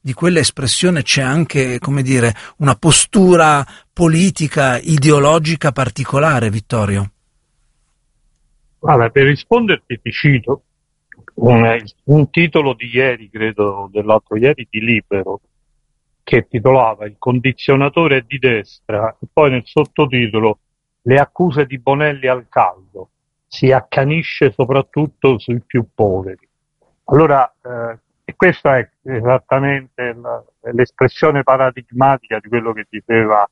di quella espressione c'è anche, come dire, una postura politica, ideologica particolare, Vittorio? Allora, per risponderti ti cito un titolo di ieri, credo dell'altro ieri, di Libero, che titolava "Il condizionatore è di destra", e poi nel sottotitolo "Le accuse di Bonelli al caldo, si accanisce soprattutto sui più poveri". Allora, questa è esattamente l'espressione paradigmatica di quello che diceva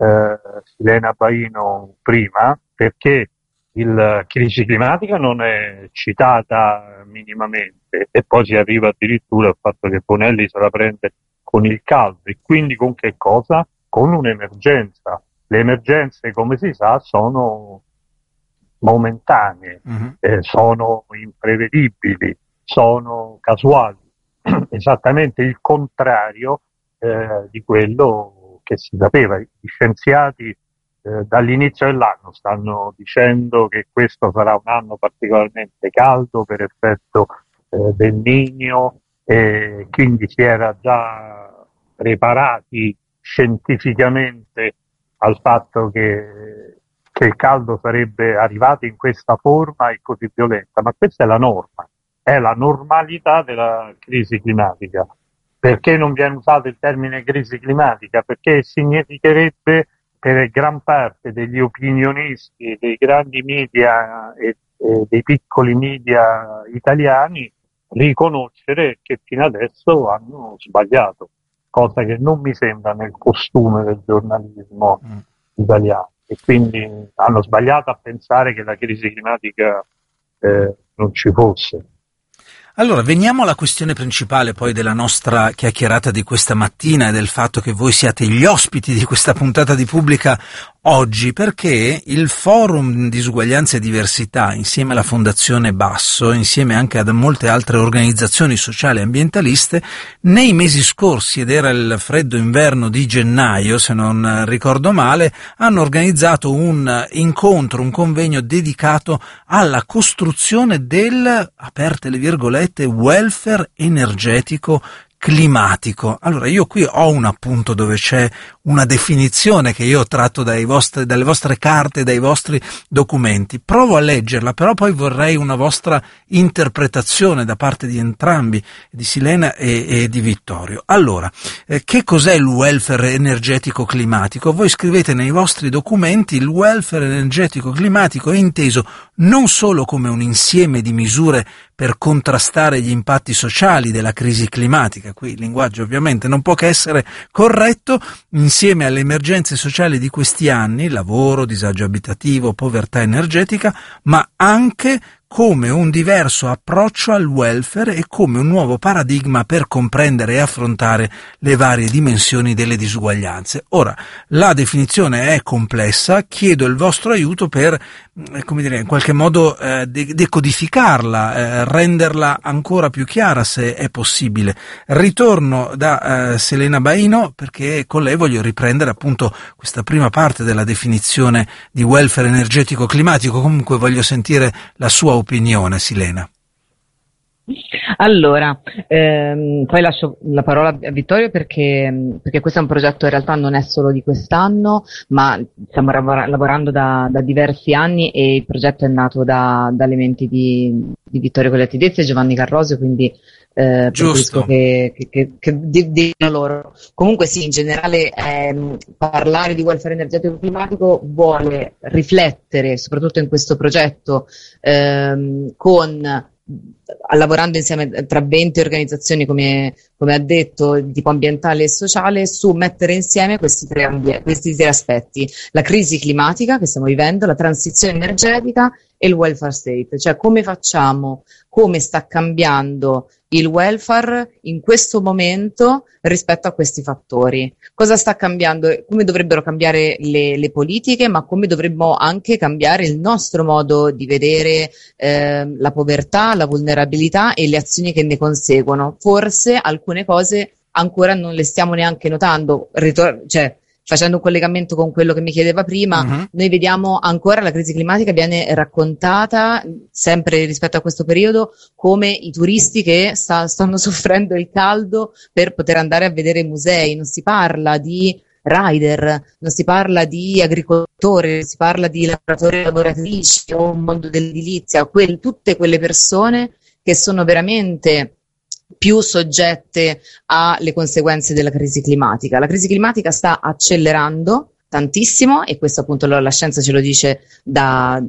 Silena Baino prima, perché la crisi climatica non è citata minimamente, e poi si arriva addirittura al fatto che Bonelli se la prende con il caldo, e quindi con che cosa? Con un'emergenza. Le emergenze, come si sa, sono momentanee, sono imprevedibili, sono casuali, esattamente il contrario di quello che si sapeva. Gli scienziati dall'inizio dell'anno stanno dicendo che questo sarà un anno particolarmente caldo per effetto del Niño, e quindi si era già preparati scientificamente al fatto che il caldo sarebbe arrivato in questa forma e così violenta, ma questa è la norma, è la normalità della crisi climatica. Perché non viene usato il termine crisi climatica? Perché significherebbe per gran parte degli opinionisti, dei grandi media e dei piccoli media italiani riconoscere che fino adesso hanno sbagliato, cosa che non mi sembra nel costume del giornalismo italiano, e quindi hanno sbagliato a pensare che la crisi climatica non ci fosse. Allora, veniamo alla questione principale poi della nostra chiacchierata di questa mattina e del fatto che voi siate gli ospiti di questa puntata di Pubblica oggi, perché il Forum Disuguaglianza e Diversità, insieme alla Fondazione Basso, insieme anche ad molte altre organizzazioni sociali e ambientaliste, nei mesi scorsi, ed era il freddo inverno di gennaio, se non ricordo male, hanno organizzato un incontro, un convegno dedicato alla costruzione del, aperte le virgolette, welfare energetico climatico. Allora, io qui ho un appunto dove c'è una definizione che io ho tratto dalle vostre carte, dai vostri documenti. Provo a leggerla, però poi vorrei una vostra interpretazione da parte di entrambi, di Silena e di Vittorio. Allora, che cos'è il welfare energetico climatico? Voi scrivete nei vostri documenti: il welfare energetico climatico è inteso non solo come un insieme di misure per contrastare gli impatti sociali della crisi climatica, qui il linguaggio ovviamente non può che essere corretto, insieme alle emergenze sociali di questi anni, lavoro, disagio abitativo, povertà energetica, ma anche come un diverso approccio al welfare e come un nuovo paradigma per comprendere e affrontare le varie dimensioni delle disuguaglianze. Ora, la definizione è complessa, chiedo il vostro aiuto per, come dire, in qualche modo decodificarla, renderla ancora più chiara se è possibile. Ritorno da Silena Baino, perché con lei voglio riprendere appunto questa prima parte della definizione di welfare energetico climatico. Comunque voglio sentire la sua opinione, Silena. Allora, poi lascio la parola a Vittorio perché questo è un progetto, in realtà non è solo di quest'anno, ma stiamo lavorando da diversi anni, e il progetto è nato dalle menti di Vittorio Colletti-Dezzi e Giovanni Carrosio, quindi giusto che dicono loro. Comunque sì, in generale parlare di welfare energetico climatico vuole riflettere, soprattutto in questo progetto, lavorando insieme tra 20 organizzazioni, come ha detto, di tipo ambientale e sociale, su mettere insieme questi tre aspetti: la crisi climatica che stiamo vivendo, la transizione energetica e il welfare state, cioè come sta cambiando il welfare in questo momento rispetto a questi fattori. Cosa sta cambiando? Come dovrebbero cambiare le politiche, ma come dovremmo anche cambiare il nostro modo di vedere la povertà, la vulnerabilità e le azioni che ne conseguono. Forse alcune cose ancora non le stiamo neanche notando, facendo un collegamento con quello che mi chiedeva prima, noi vediamo ancora la crisi climatica viene raccontata sempre rispetto a questo periodo come i turisti che stanno soffrendo il caldo per poter andare a vedere i musei. Non si parla di rider, non si parla di agricoltori, non si parla di lavoratori e lavoratrici o un mondo dell'edilizia, tutte quelle persone che sono veramente più soggette alle conseguenze della crisi climatica. La crisi climatica sta accelerando tantissimo e questo appunto la scienza ce lo dice da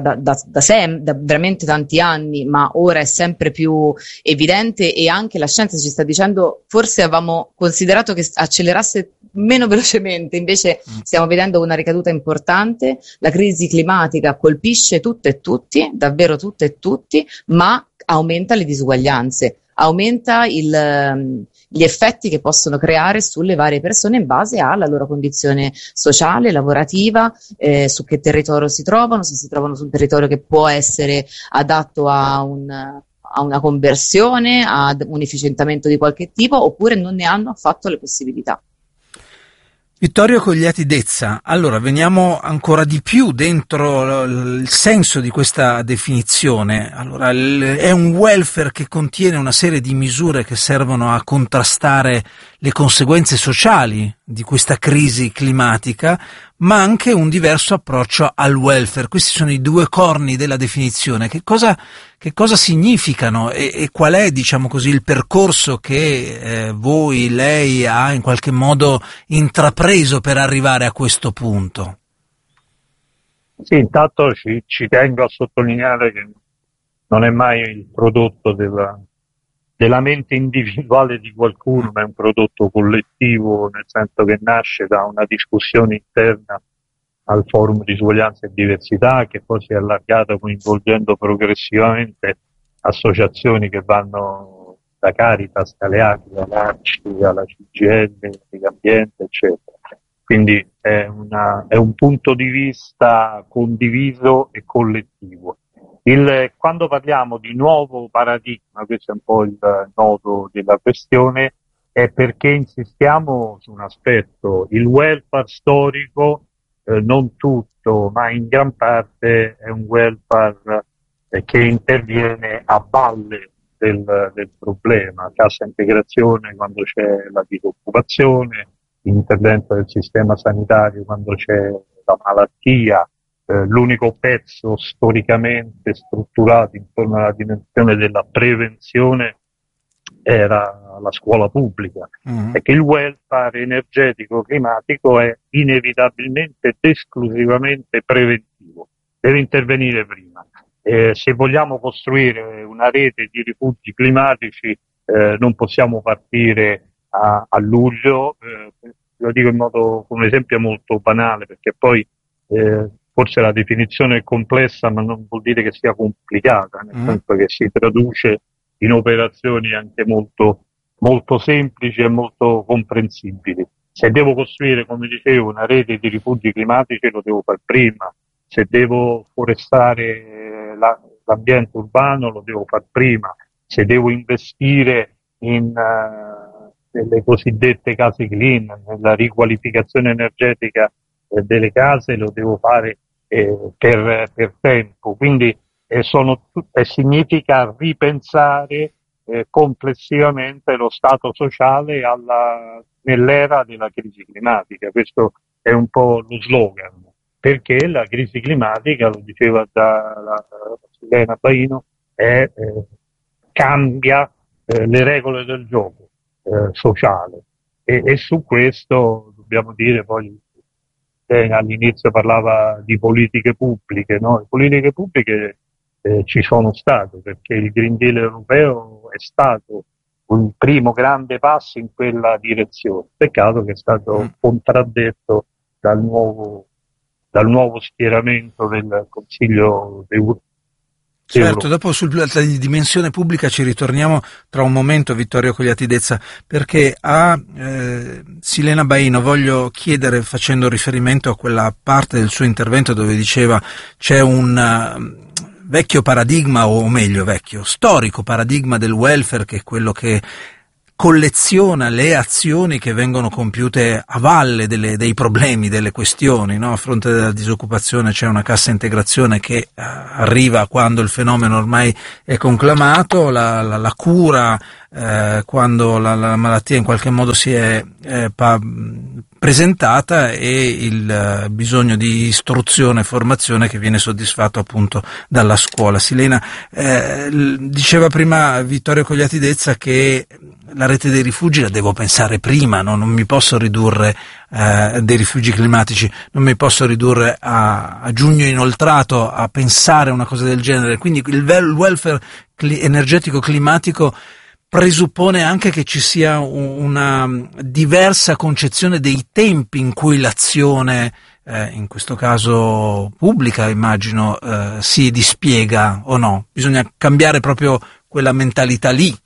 veramente tanti anni, ma ora è sempre più evidente e anche la scienza ci sta dicendo forse avevamo considerato che accelerasse meno velocemente, invece stiamo vedendo una ricaduta importante. La crisi climatica colpisce tutte e tutti, davvero tutte e tutti, ma aumenta le disuguaglianze, aumenta gli effetti che possono creare sulle varie persone in base alla loro condizione sociale, lavorativa, su che territorio si trovano, se si trovano su un territorio che può essere adatto a una conversione, ad un efficientamento di qualche tipo, oppure non ne hanno affatto le possibilità. Vittorio Cogliati Dezza, allora veniamo ancora di più dentro il senso di questa definizione. Allora, è un welfare che contiene una serie di misure che servono a contrastare le conseguenze sociali di questa crisi climatica, ma anche un diverso approccio al welfare. Questi sono i due corni della definizione. Che cosa significano e qual è, diciamo così, il percorso che lei ha in qualche modo intrapreso per arrivare a questo punto? Sì, intanto ci tengo a sottolineare che non è mai il prodotto della mente individuale di qualcuno, ma è un prodotto collettivo, nel senso che nasce da una discussione interna al Forum di Disuguaglianza e Diversità, che poi si è allargata coinvolgendo progressivamente associazioni che vanno da Caritas, Aleati, all'ACI, alla CGL, Legambiente, eccetera. Quindi è un punto di vista condiviso e collettivo. Quando parliamo di nuovo paradigma, questo è un po' il nodo della questione, è perché insistiamo su un aspetto: il welfare storico, non tutto, ma in gran parte è un welfare che interviene a valle del problema, cassa integrazione quando c'è la disoccupazione, l'intervento del sistema sanitario quando c'è la malattia. L'unico pezzo storicamente strutturato intorno alla dimensione della prevenzione era la scuola pubblica, e che il welfare energetico climatico è inevitabilmente ed esclusivamente preventivo, deve intervenire prima. Se vogliamo costruire una rete di rifugi climatici non possiamo partire a luglio, lo dico in modo, con un esempio molto banale, perché poi forse la definizione è complessa, ma non vuol dire che sia complicata, nel senso che si traduce in operazioni anche molto, molto semplici e molto comprensibili. Se devo costruire, come dicevo, una rete di rifugi climatici, lo devo fare prima. Se devo forestare l'ambiente urbano, lo devo fare prima. Se devo investire nelle cosiddette case clean, nella riqualificazione energetica delle case, lo devo fare per tempo. Quindi significa ripensare complessivamente lo stato sociale nell'era della crisi climatica. Questo è un po' lo slogan, perché la crisi climatica, lo diceva già la Silena Baino, cambia le regole del gioco sociale, e su questo dobbiamo dire poi. All'inizio parlava di politiche pubbliche, no? Le politiche pubbliche ci sono state, perché il Green Deal europeo è stato un primo grande passo in quella direzione. Peccato che è stato contraddetto dal nuovo schieramento del Consiglio d'Europa. Certo, dopo sulla dimensione pubblica ci ritorniamo tra un momento, Vittorio Cogliati Dezza, perché a Silena Baino voglio chiedere, facendo riferimento a quella parte del suo intervento dove diceva c'è un vecchio paradigma, o meglio storico paradigma del welfare, che è quello che colleziona le azioni che vengono compiute a valle dei problemi, delle questioni, no? A fronte della disoccupazione c'è una cassa integrazione che arriva quando il fenomeno ormai è conclamato, la cura quando la malattia in qualche modo si è presentata, e il bisogno di istruzione e formazione che viene soddisfatto appunto dalla scuola. Silena, diceva prima Vittorio Cogliati Dezza che la rete dei rifugi la devo pensare prima, no? Non mi posso ridurre dei rifugi climatici, non mi posso ridurre a giugno inoltrato a pensare una cosa del genere. Quindi il welfare energetico climatico presuppone anche che ci sia una diversa concezione dei tempi in cui l'azione, in questo caso pubblica, immagino, si dispiega, o no? Bisogna cambiare proprio quella mentalità lì.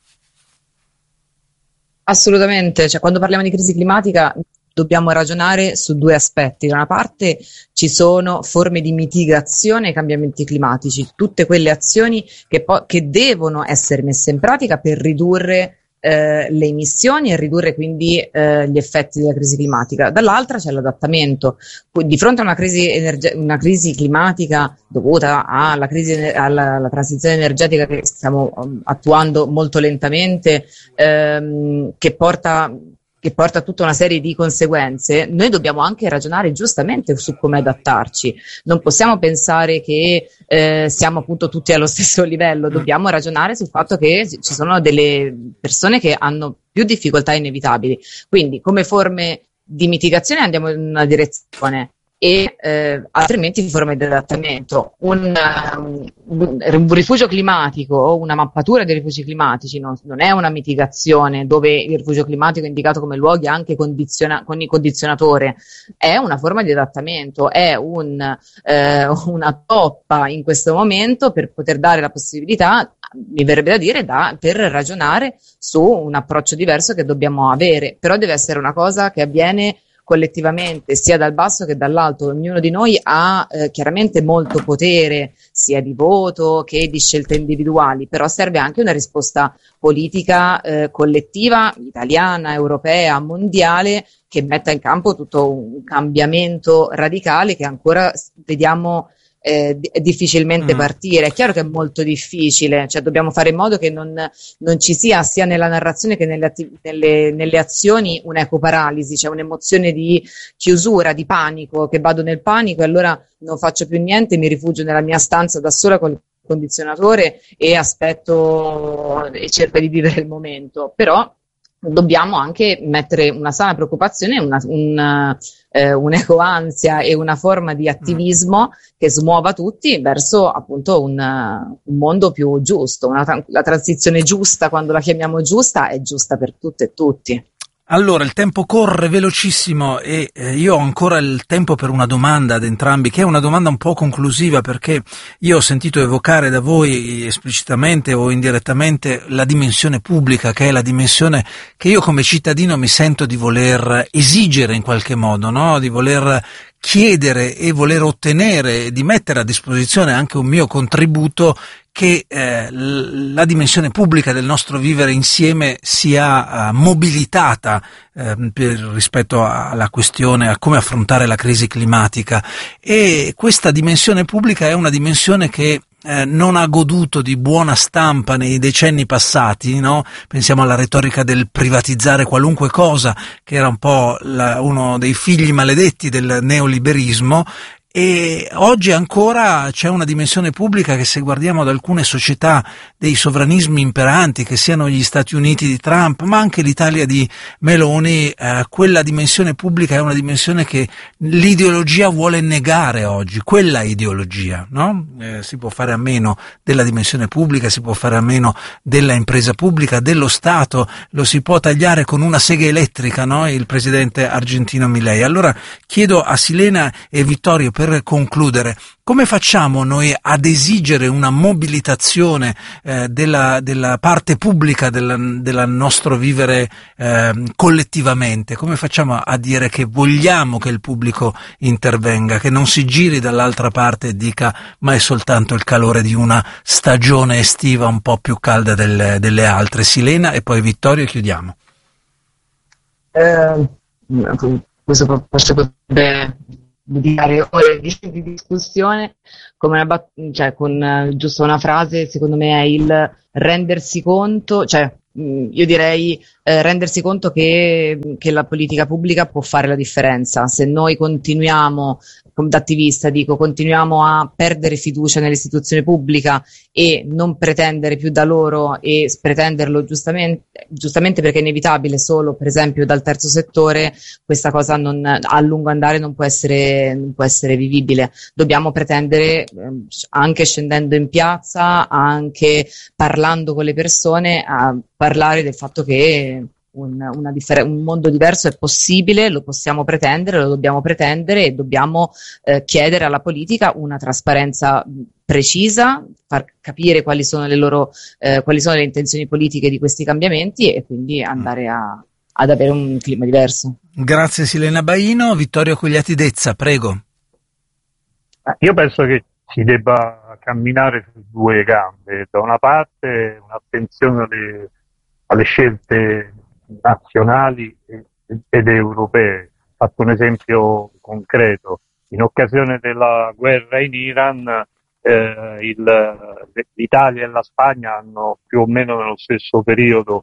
Assolutamente, cioè quando parliamo di crisi climatica dobbiamo ragionare su due aspetti. Da una parte ci sono forme di mitigazione ai cambiamenti climatici, tutte quelle azioni che devono essere messe in pratica per ridurre le emissioni e ridurre quindi gli effetti della crisi climatica. Dall'altra c'è l'adattamento. Di fronte a una crisi climatica dovuta alla transizione energetica che stiamo attuando molto lentamente, che porta a tutta una serie di conseguenze, noi dobbiamo anche ragionare giustamente su come adattarci. Non possiamo pensare che siamo appunto tutti allo stesso livello, dobbiamo ragionare sul fatto che ci sono delle persone che hanno più difficoltà inevitabili. Quindi come forme di mitigazione andiamo in una direzione, e altrimenti forme di adattamento. Un rifugio climatico o una mappatura dei rifugi climatici non è una mitigazione dove il rifugio climatico è indicato come luoghi anche con il condizionatore, è una forma di adattamento, è una toppa in questo momento per poter dare la possibilità, mi verrebbe da dire, per ragionare su un approccio diverso che dobbiamo avere, però deve essere una cosa che avviene collettivamente, sia dal basso che dall'alto. Ognuno di noi ha chiaramente molto potere, sia di voto che di scelte individuali, però serve anche una risposta politica collettiva, italiana, europea, mondiale, che metta in campo tutto un cambiamento radicale che ancora vediamo difficilmente partire. È chiaro che è molto difficile, cioè dobbiamo fare in modo che non ci sia nella narrazione che nelle azioni un'ecoparalisi, cioè un'emozione di chiusura, di panico, che vado nel panico e allora non faccio più niente, mi rifugio nella mia stanza da sola con il condizionatore e aspetto e cerco di vivere il momento. Però dobbiamo anche mettere una sana preoccupazione, un'ecoansia e una forma di attivismo che smuova tutti verso appunto un mondo più giusto. La transizione giusta, quando la chiamiamo giusta, è giusta per tutte e tutti. Allora, il tempo corre velocissimo e io ho ancora il tempo per una domanda ad entrambi, che è una domanda un po' conclusiva, perché io ho sentito evocare da voi esplicitamente o indirettamente la dimensione pubblica, che è la dimensione che io come cittadino mi sento di voler esigere in qualche modo, no? Di voler chiedere e voler ottenere, di mettere a disposizione anche un mio contributo, che la dimensione pubblica del nostro vivere insieme sia mobilitata rispetto alla questione, a come affrontare la crisi climatica. E questa dimensione pubblica è una dimensione che non ha goduto di buona stampa nei decenni passati, no? Pensiamo alla retorica del privatizzare qualunque cosa, che era un po' uno dei figli maledetti del neoliberismo. E oggi ancora c'è una dimensione pubblica che, se guardiamo ad alcune società dei sovranismi imperanti, che siano gli Stati Uniti di Trump, ma anche l'Italia di Meloni, quella dimensione pubblica è una dimensione che l'ideologia vuole negare oggi, quella ideologia, no? Si può fare a meno della dimensione pubblica, si può fare a meno della impresa pubblica, dello Stato, lo si può tagliare con una sega elettrica, no? Il presidente argentino Milei. Allora chiedo a Silena e Vittorio, per per concludere, come facciamo noi ad esigere una mobilitazione della parte pubblica del nostro vivere collettivamente? Come facciamo a dire che vogliamo che il pubblico intervenga, che non si giri dall'altra parte e dica ma è soltanto il calore di una stagione estiva un po' più calda delle altre? Silena e poi Vittorio, chiudiamo. Questo potrebbe dedicare ore di discussione, come con giusto una frase, secondo me è il rendersi conto, io direi rendersi conto che la politica pubblica può fare la differenza. Se noi continuiamo, come da attivista continuiamo a perdere fiducia nell'istituzione pubblica e non pretendere più da loro e pretenderlo giustamente perché è inevitabile solo per esempio dal terzo settore, questa cosa a lungo andare non può essere vivibile. Dobbiamo pretendere, anche scendendo in piazza, anche parlando con le persone, a parlare del fatto che un mondo diverso è possibile, lo possiamo pretendere, lo dobbiamo pretendere e dobbiamo chiedere alla politica una trasparenza precisa, far capire quali sono le intenzioni politiche di questi cambiamenti e quindi andare ad avere un clima diverso. Grazie Silena Baino. Vittorio Cugliati Dezza, prego. Io penso che si debba camminare su due gambe, da una parte un'attenzione alle scelte nazionali ed europee. Ho fatto un esempio concreto: in occasione della guerra in Iran l'Italia e la Spagna hanno più o meno nello stesso periodo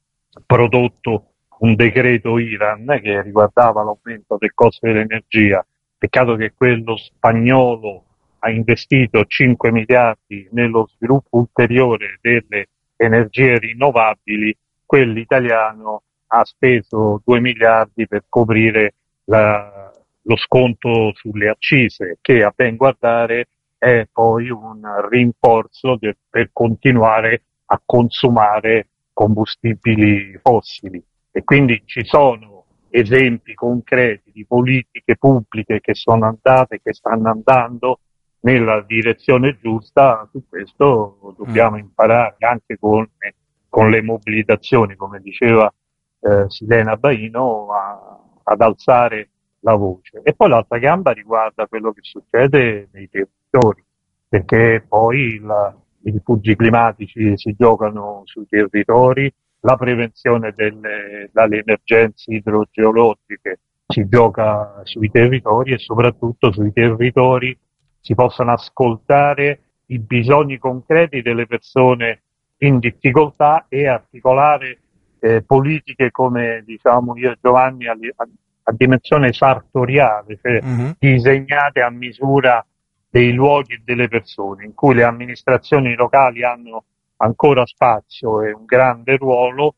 prodotto un decreto Iran che riguardava l'aumento del costo dell'energia. Peccato che quello spagnolo ha investito 5 miliardi nello sviluppo ulteriore delle energie rinnovabili, quell'italiano ha speso 2 miliardi per coprire lo sconto sulle accise, che a ben guardare è poi un rinforzo per continuare a consumare combustibili fossili. E quindi ci sono esempi concreti di politiche pubbliche che sono andate, che stanno andando nella direzione giusta. Su questo dobbiamo imparare anche con le mobilitazioni, come diceva Silena Baino, ad alzare la voce. E poi l'altra gamba riguarda quello che succede nei territori, perché poi i rifugi climatici si giocano sui territori, la prevenzione dalle emergenze idrogeologiche si gioca sui territori e soprattutto sui territori si possono ascoltare i bisogni concreti delle persone in difficoltà e articolare politiche, come diciamo io e Giovanni, a dimensione sartoriale, cioè disegnate a misura dei luoghi e delle persone, in cui le amministrazioni locali hanno ancora spazio e un grande ruolo,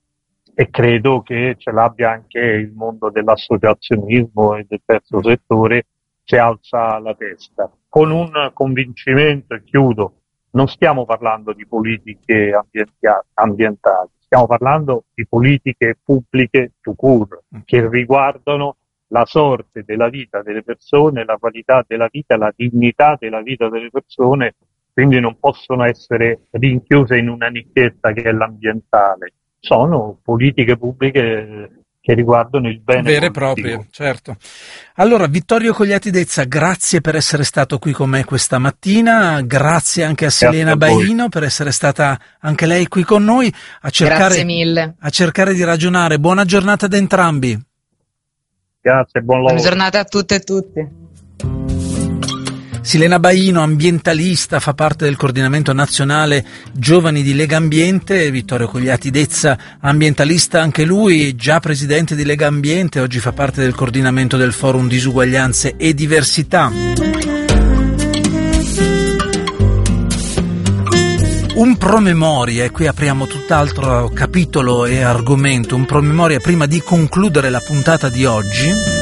e credo che ce l'abbia anche il mondo dell'associazionismo e del terzo settore, se alza la testa. Con un convincimento, e chiudo, non stiamo parlando di politiche ambientali, stiamo parlando di politiche pubbliche tout court, che riguardano la sorte della vita delle persone, la qualità della vita, la dignità della vita delle persone, quindi non possono essere rinchiuse in una nicchietta che è l'ambientale. Sono politiche pubbliche che riguardano il bene vere e proprie, certo. Allora, Vittorio Cugliati Dezza, grazie per essere stato qui con me questa mattina, grazie anche a Silena Baino per essere stata anche lei qui con noi a cercare di ragionare. Buona giornata ad entrambi. Grazie, buon lavoro. Buona giornata a tutte e tutti. Silena Baino, ambientalista, fa parte del coordinamento nazionale Giovani di Lega Ambiente. Vittorio Cugliati Dezza, ambientalista anche lui, già presidente di Lega Ambiente, oggi fa parte del coordinamento del Forum Disuguaglianze e Diversità. Un promemoria, e qui apriamo tutt'altro capitolo e argomento, un promemoria prima di concludere la puntata di oggi.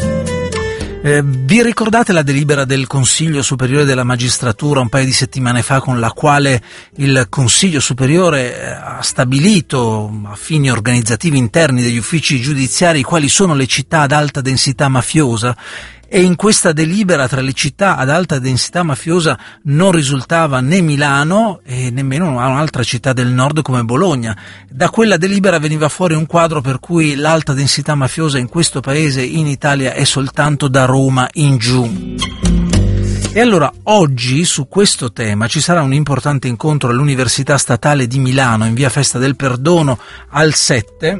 Vi ricordate la delibera del Consiglio Superiore della Magistratura un paio di settimane fa, con la quale il Consiglio Superiore ha stabilito a fini organizzativi interni degli uffici giudiziari quali sono le città ad alta densità mafiosa? e in questa delibera tra le città ad alta densità mafiosa non risultava né Milano e nemmeno un'altra città del nord come Bologna. Da quella delibera veniva fuori un quadro per cui l'alta densità mafiosa in questo paese, in Italia, è soltanto da Roma in giù. E allora oggi su questo tema ci sarà un importante incontro all'Università Statale di Milano in via Festa del Perdono al 7.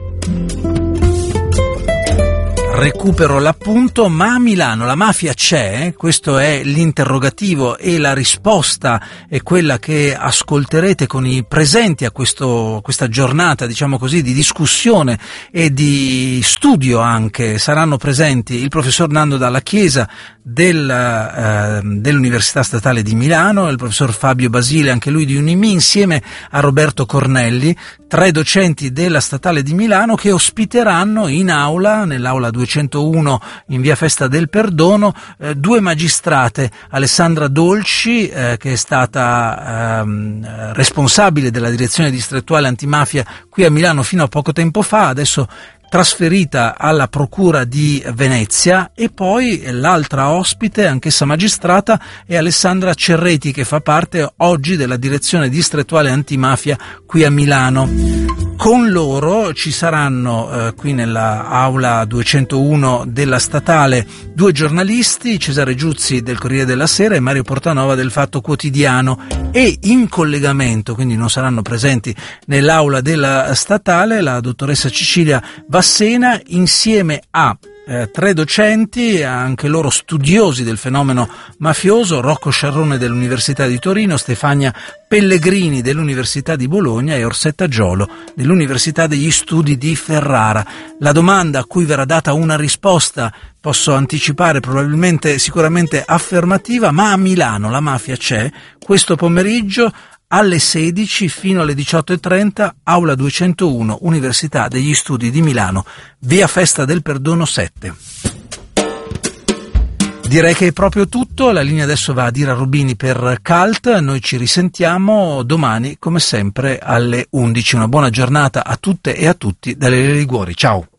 Recupero l'appunto, ma a Milano la mafia c'è? Questo è l'interrogativo e la risposta è quella che ascolterete con i presenti a questa giornata, diciamo così, di discussione e di studio anche. Saranno presenti il professor Nando Dalla Chiesa dell'Università Statale di Milano, il professor Fabio Basile, anche lui di UniMi, insieme a Roberto Cornelli, 3 docenti della Statale di Milano che ospiteranno in aula, nell'aula 201 in via Festa del Perdono, 2 magistrate, Alessandra Dolci, che è stata responsabile della direzione distrettuale antimafia qui a Milano fino a poco tempo fa, adesso trasferita alla Procura di Venezia, e poi l'altra ospite, anch'essa magistrata, è Alessandra Cerreti, che fa parte oggi della direzione distrettuale antimafia qui a Milano. Con loro ci saranno qui nella aula 201 della Statale 2 giornalisti, Cesare Giuzzi del Corriere della Sera e Mario Portanova del Fatto Quotidiano, e in collegamento, quindi non saranno presenti nell'aula della Statale, la dottoressa Cecilia Vassena insieme a 3 docenti, anche loro studiosi del fenomeno mafioso, Rocco Sciarrone dell'Università di Torino, Stefania Pellegrini dell'Università di Bologna e Orsetta Giolo dell'Università degli Studi di Ferrara. La domanda a cui verrà data una risposta, posso anticipare, sicuramente affermativa: ma a Milano la mafia c'è? Questo pomeriggio alle 16 fino alle 18:30, aula 201, Università degli Studi di Milano, via Festa del Perdono 7. Direi che è proprio tutto, la linea adesso va a Dira Rubini per Cult, noi ci risentiamo domani come sempre alle 11. Una buona giornata a tutte e a tutti da Lele Liguori, ciao!